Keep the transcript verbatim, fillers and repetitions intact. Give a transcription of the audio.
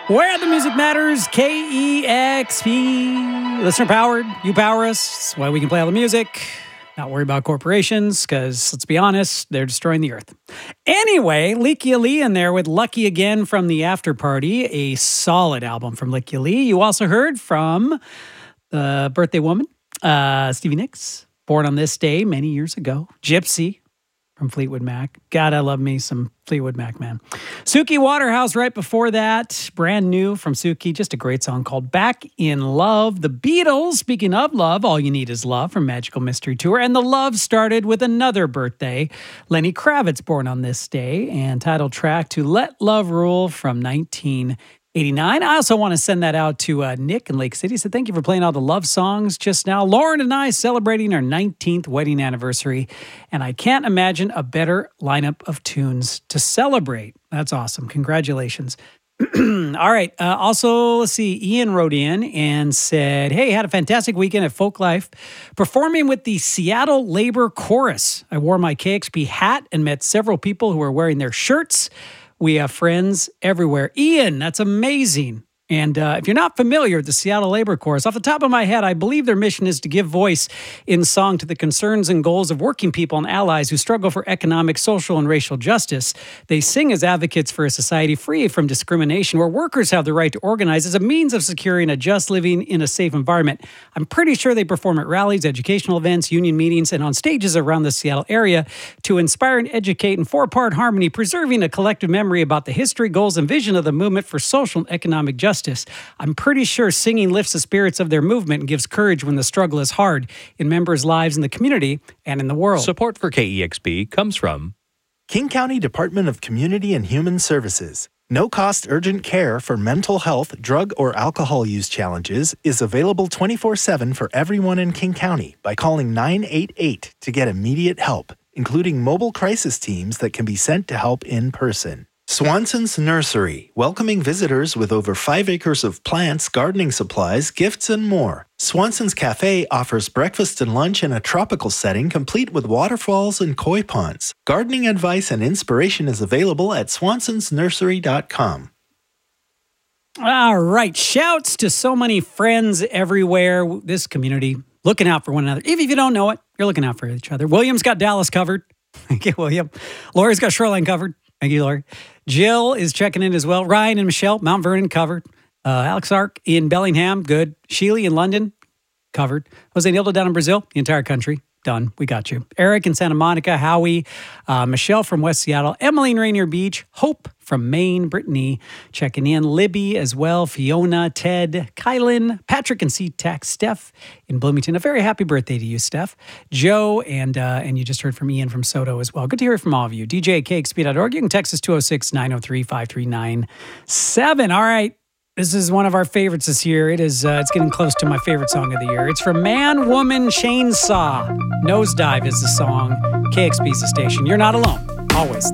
Where the music matters, K E X P. Listener powered, you power us. That's why we can play all the music. Not worry about corporations, because let's be honest, they're destroying the earth. Anyway, Lykke Li in there with Lucky Again from the After Party, a solid album from Lykke Li. You also heard from the birthday woman, uh, Stevie Nicks, born on this day many years ago. Gypsy from Fleetwood Mac. God, I love me some Fleetwood Mac, man. Suki Waterhouse right before that. Brand new from Suki. Just a great song called Back in Love. The Beatles, speaking of love, All You Need Is Love from Magical Mystery Tour. And the love started with another birthday. Lenny Kravitz, born on this day. And title track to Let Love Rule from nineteen eighty-nine. I also want to send that out to uh, Nick in Lake City. So thank you for playing all the love songs just now. Lauren and I celebrating our nineteenth wedding anniversary. And I can't imagine a better lineup of tunes to celebrate. That's awesome. Congratulations. All right. Uh, also, let's see. Ian wrote in and said, hey, had a fantastic weekend at Folk Life performing with the Seattle Labor Chorus. I wore my K X P hat and met several people who were wearing their shirts. We have friends everywhere. Ian, that's amazing. And uh, if you're not familiar with the Seattle Labor Chorus, off the top of my head, I believe their mission is to give voice in song to the concerns and goals of working people and allies who struggle for economic, social, and racial justice. They sing as advocates for a society free from discrimination, where workers have the right to organize as a means of securing a just living in a safe environment. I'm pretty sure they perform at rallies, educational events, union meetings, and on stages around the Seattle area to inspire and educate in four-part harmony, preserving a collective memory about the history, goals, and vision of the movement for social and economic justice. I'm pretty sure singing lifts the spirits of their movement and gives courage when the struggle is hard in members' lives in the community and in the world. Support for K E X P comes from King County Department of Community and Human Services. No-cost urgent care for mental health, drug, or alcohol use challenges is available twenty-four seven for everyone in King County by calling nine eight eight to get immediate help, including mobile crisis teams that can be sent to help in person. Swanson's Nursery, welcoming visitors with over five acres of plants, gardening supplies, gifts, and more. Swanson's Cafe offers breakfast and lunch in a tropical setting complete with waterfalls and koi ponds. Gardening advice and inspiration is available at swansons nursery dot com. All right. Shouts to so many friends everywhere. This community looking out for one another. If you don't know it, you're looking out for each other. William's got Dallas covered. Thank you, William. Lori's got Shoreline covered. Thank you, Lori. Jill is checking in as well. Ryan and Michelle, Mount Vernon, covered. Uh, Alex Ark in Bellingham, good. Sheely in London, covered. Jose Nildo down in Brazil, the entire country, done. We got you. Eric in Santa Monica, Howie, uh, Michelle from West Seattle, Emily in Rainier Beach, Hope from Maine, Brittany checking in, Libby as well, Fiona, Ted, Kylan, Patrick and C-Tech, Steph in Bloomington. A very happy birthday to you, Steph. Joe, and uh, and you just heard from Ian from Soto as well. Good to hear from all of you. D J at K X P dot org. You can text us two oh six, nine oh three, five three nine seven. All right. This is one of our favorites this year. It is, uh, it's getting close to my favorite song of the year. It's from Man, Woman, Chainsaw. Nosedive is the song. K X P is the station. You're not alone. Always.